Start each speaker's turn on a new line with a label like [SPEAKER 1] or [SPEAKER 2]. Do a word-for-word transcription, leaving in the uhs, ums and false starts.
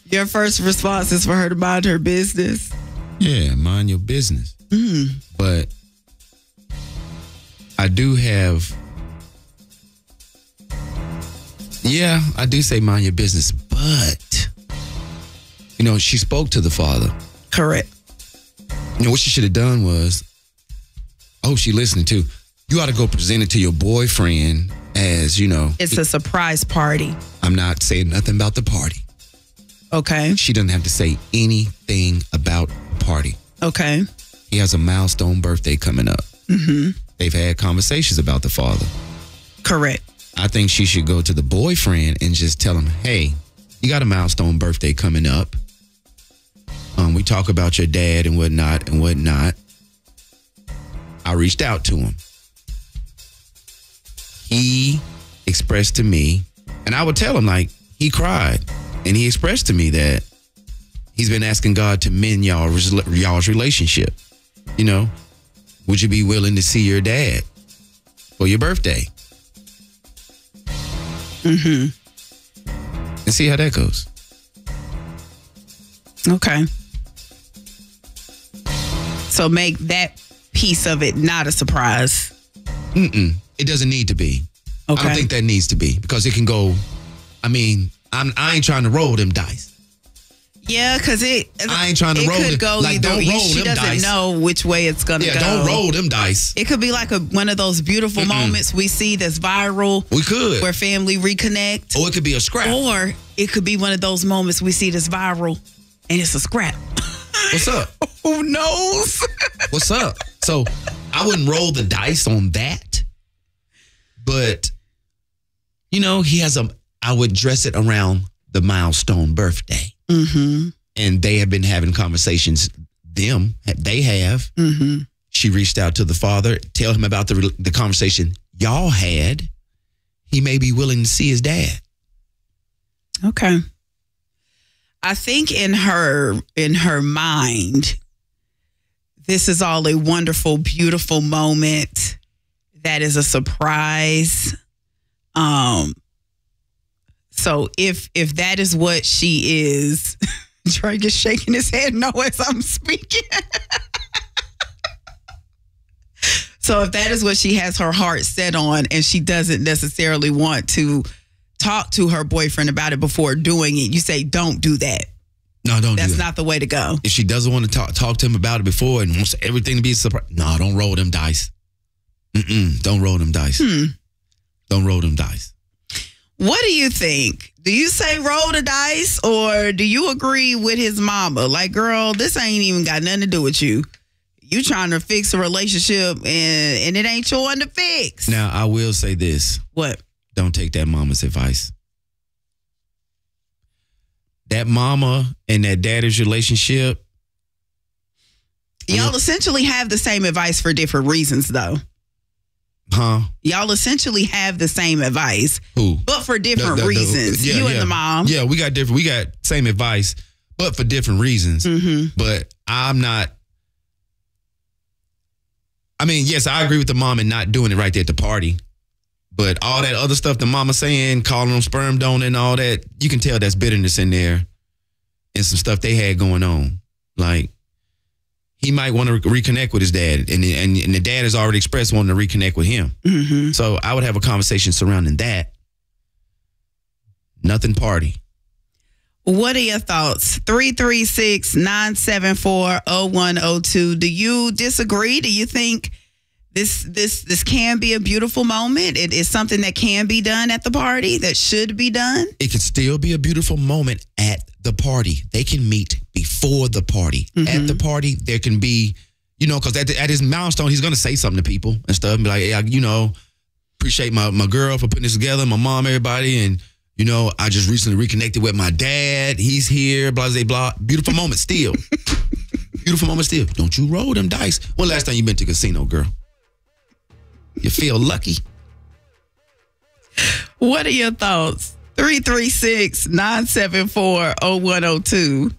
[SPEAKER 1] Your first response is for her to mind her business.
[SPEAKER 2] Yeah, mind your business.
[SPEAKER 1] Mm.
[SPEAKER 2] But I do have, yeah, I do say mind your business. But, you know, she spoke to the father.
[SPEAKER 1] Correct.
[SPEAKER 2] You know, what she should have done was, oh, she listening too. You ought to go present it to your boyfriend as, you know.
[SPEAKER 1] It's a surprise party.
[SPEAKER 2] I'm not saying nothing about the party.
[SPEAKER 1] Okay.
[SPEAKER 2] She doesn't have to say anything about the party.
[SPEAKER 1] Okay.
[SPEAKER 2] He has a milestone birthday coming up.
[SPEAKER 1] Mm-hmm.
[SPEAKER 2] They've had conversations about the father.
[SPEAKER 1] Correct.
[SPEAKER 2] I think she should go to the boyfriend and just tell him, hey, you got a milestone birthday coming up. Um, we talk about your dad and whatnot and whatnot. I reached out to him. He expressed to me, and I would tell him, like, he cried. And he expressed to me that he's been asking God to mend y'all, y'all's relationship. You know, would you be willing to see your dad for your birthday?
[SPEAKER 1] Mm-hmm.
[SPEAKER 2] And see how that goes.
[SPEAKER 1] Okay. So make that piece of it not a surprise.
[SPEAKER 2] Mm-mm. It doesn't need to be.
[SPEAKER 1] Okay.
[SPEAKER 2] I don't think that needs to be because it can go, I mean, I'm, I ain't trying to roll them dice.
[SPEAKER 1] Yeah, because it,
[SPEAKER 2] I ain't trying to
[SPEAKER 1] it
[SPEAKER 2] roll
[SPEAKER 1] could
[SPEAKER 2] them.
[SPEAKER 1] go
[SPEAKER 2] Like,
[SPEAKER 1] either.
[SPEAKER 2] don't roll
[SPEAKER 1] She
[SPEAKER 2] them
[SPEAKER 1] doesn't
[SPEAKER 2] dice.
[SPEAKER 1] know which way it's going to
[SPEAKER 2] Yeah,
[SPEAKER 1] go.
[SPEAKER 2] don't roll them dice.
[SPEAKER 1] It could be like a one of those beautiful
[SPEAKER 2] Mm-mm.
[SPEAKER 1] moments we see that's viral.
[SPEAKER 2] We could.
[SPEAKER 1] Where family reconnect.
[SPEAKER 2] Or it could be a scrap.
[SPEAKER 1] Or it could be one of those moments we see that's viral and it's a scrap.
[SPEAKER 2] What's up?
[SPEAKER 1] Who knows?
[SPEAKER 2] What's up? So I wouldn't roll the dice on that. But, you know, he has a, I would dress it around the milestone birthday.
[SPEAKER 1] Mm-hmm.
[SPEAKER 2] And they have been having conversations, them, they have.
[SPEAKER 1] Mm-hmm.
[SPEAKER 2] She reached out to the father, tell him about the the conversation y'all had. He may be willing to see his dad.
[SPEAKER 1] Okay. I think in her in her mind, this is all a wonderful, beautiful moment that is a surprise. Um. So if if that is what she is, Drake is shaking his head no as I'm speaking. So if that is what she has her heart set on and she doesn't necessarily want to talk to her boyfriend about it before doing it, you say, don't do that.
[SPEAKER 2] No, don't
[SPEAKER 1] That's
[SPEAKER 2] do that.
[SPEAKER 1] not the way to go.
[SPEAKER 2] If she doesn't want to talk, talk to him about it before and wants everything to be a surprise, no, don't roll them dice. Mm-mm, don't roll them dice.
[SPEAKER 1] Hmm.
[SPEAKER 2] Don't roll them dice.
[SPEAKER 1] What do you think? Do you say roll the dice or do you agree with his mama? Like, girl, this ain't even got nothing to do with you. You trying to fix a relationship and, and it ain't your one to fix.
[SPEAKER 2] Now, I will say this.
[SPEAKER 1] What?
[SPEAKER 2] Don't take that mama's advice. That mama and that daddy's relationship.
[SPEAKER 1] Y'all essentially have the same advice for different reasons, though.
[SPEAKER 2] Huh?
[SPEAKER 1] Y'all essentially have the same advice.
[SPEAKER 2] Who?
[SPEAKER 1] But for different
[SPEAKER 2] The- the- the-
[SPEAKER 1] reasons.
[SPEAKER 2] yeah,
[SPEAKER 1] you
[SPEAKER 2] yeah.
[SPEAKER 1] and the mom.
[SPEAKER 2] Yeah, we got different. We got same advice, but for different reasons.
[SPEAKER 1] Mm-hmm.
[SPEAKER 2] But I'm not. I mean, yes, I agree with the mom and not doing it right there at the party. But all that other stuff the mama saying, calling them sperm donor and all that, you can tell that's bitterness in there and some stuff they had going on. Like, he might want to re- reconnect with his dad, and, and and the dad has already expressed wanting to reconnect with him.
[SPEAKER 1] Mm-hmm.
[SPEAKER 2] So I would have a conversation surrounding that. Nothing party.
[SPEAKER 1] What are your thoughts? three three six, nine seven four, zero one zero two. Do you disagree? Do you think this this this can be a beautiful moment? It is something that can be done at the party, that should be done?
[SPEAKER 2] It can still be a beautiful moment at the party. They can meet before the party.
[SPEAKER 1] Mm-hmm.
[SPEAKER 2] At the party, there can be, you know, because at, the- at his milestone, he's going to say something to people and stuff and be like, hey, I, you know, appreciate my, my girl for putting this together, my mom, everybody. And, you know, I just recently reconnected with my dad. He's here, blah, blah, blah. Beautiful moment still. Beautiful moment still. Don't you roll them dice. When last time you been to a casino, girl? You feel lucky?
[SPEAKER 1] What are your thoughts? three three six, nine seven four, zero one zero two.